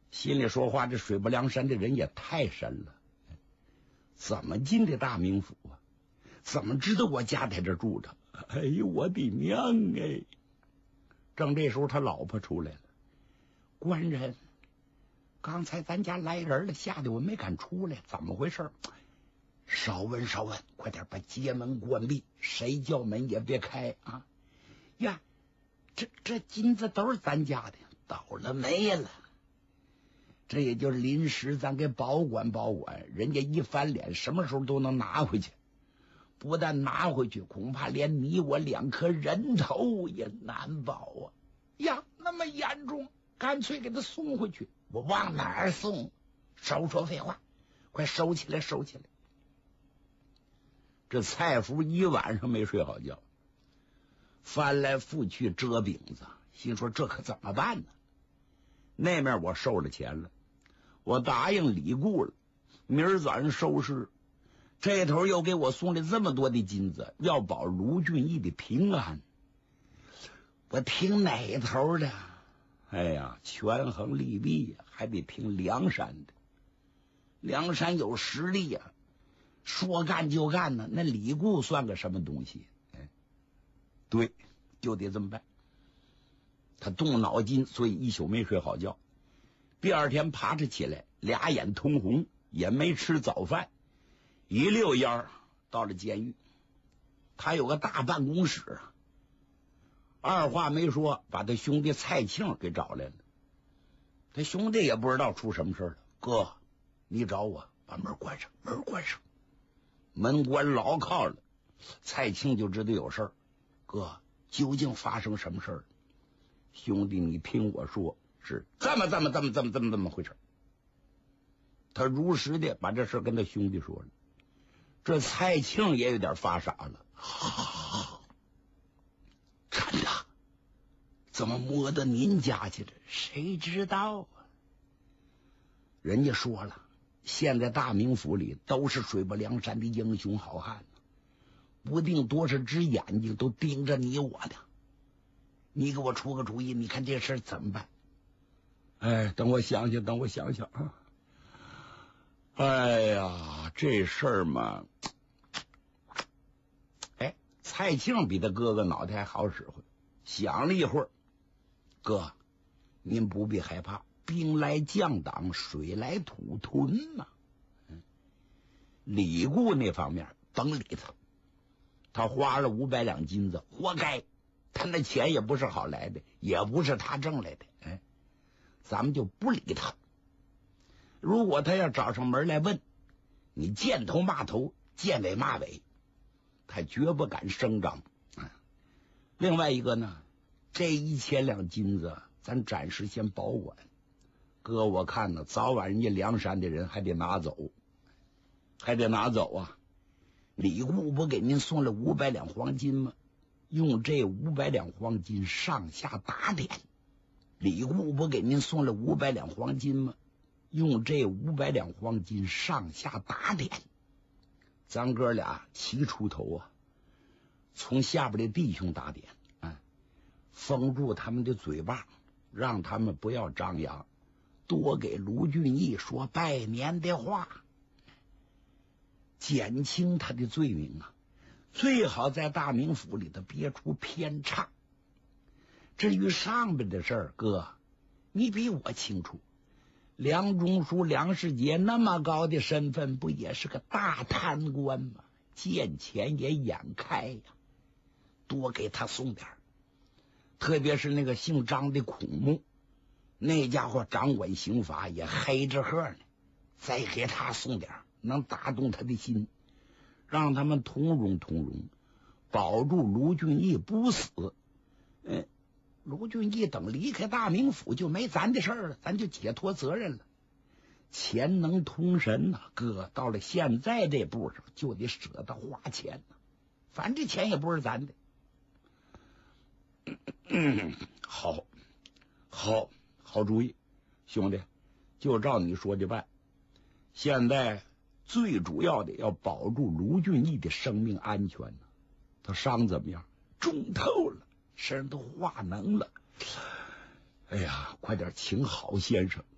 心里说话，这水泊梁山的人也太深了，怎么进的大名府啊？怎么知道我家在这住着？哎呦，我的娘哎！正这时候，他老婆出来了。官人，刚才咱家来人了，吓得我没敢出来，怎么回事？稍问稍问，快点把街门关闭，谁叫门也别开啊！呀，这金子都是咱家的，倒了霉了。这也就临时咱给保管保管，人家一翻脸，什么时候都能拿回去。不但拿回去，恐怕连你我2颗人头也难保啊！呀，那么严重，干脆给他送回去。我往哪儿送？少说废话，快收起来，收起来！这蔡福一晚上没睡好觉，翻来覆去折饼子，心说这可怎么办呢？那面我收了钱了，我答应李固了，明儿早上收尸。这头又给我送了这么多的金子，要保卢俊义的平安，我听哪头的？哎呀，权衡利弊呀，还得听梁山的。梁山有实力呀，说干就干呢。那李固算个什么东西？哎，对，就得这么办。他动脑筋，所以一宿没睡好觉。第二天爬着起来，俩眼通红，也没吃早饭。一溜烟儿到了监狱，他有个大办公室啊，二话没说，把他兄弟蔡庆给找来了。他兄弟也不知道出什么事了，哥，你找我，把门关上，门关上。门关牢靠了，蔡庆就知道有事儿。哥，究竟发生什么事儿？兄弟，你听我说，是这么回事。他如实的把这事跟他兄弟说了。这蔡庆也有点发傻了，真的？怎么摸到您家去了？谁知道啊？人家说了，现在大名府里都是水泊梁山的英雄好汉，不定多少只眼睛都盯着你我的。你给我出个主意，你看这事怎么办？哎，等我想想啊。哎呀，这事儿嘛，哎，蔡庆比他哥哥脑袋还好使唤，想了一会儿，哥，您不必害怕，兵来将挡，水来土屯嘛。李固那方面甭理他，他花了500两金子，活该，他那钱也不是好来的，也不是他挣来的，哎，咱们就不理他。如果他要找上门来问，你见头骂头，见尾骂尾，他绝不敢声张。另外一个呢，这1000两金子咱暂时先保管，哥我看呢，早晚人家梁山的人还得拿走啊。李固不给您送了500两黄金吗？用这500两黄金上下打点。李固不给您送了500两黄金吗？用这500两黄金上下打点，咱哥俩齐出头啊！从下边的弟兄打点，封住他们的嘴巴，让他们不要张扬，多给卢俊义说拜年的话，减轻他的罪名啊！最好在大名府里头别出偏差。至于上边的事儿，哥，你比我清楚。梁中书梁世杰那么高的身份，不也是个大贪官吗？见钱也眼开呀，多给他送点儿。特别是那个姓张的孔目，那家伙掌管刑法也黑着喝呢，再给他送点儿，能打动他的心，让他们通融通融，保住卢俊义不死。卢俊义等离开大名府就没咱的事儿了，咱就解脱责任了。钱能通神呐，哥，到了现在这步上就得舍得花钱呐，反正这钱也不是咱的。好主意，兄弟，就照你说的办。现在最主要的要保住卢俊义的生命安全呢。他伤怎么样？中透了，身上都化脓了。哎呀，快点请好先生